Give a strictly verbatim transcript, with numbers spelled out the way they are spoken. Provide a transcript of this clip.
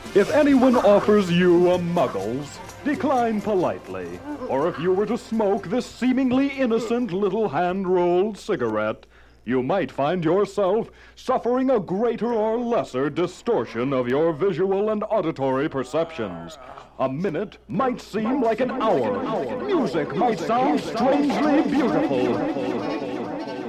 If anyone offers you a Muggles, decline politely. Or if you were to smoke this seemingly innocent little hand-rolled cigarette, you might find yourself suffering a greater or lesser distortion of your visual and auditory perceptions. A minute might seem like an hour. Music might sound strangely beautiful.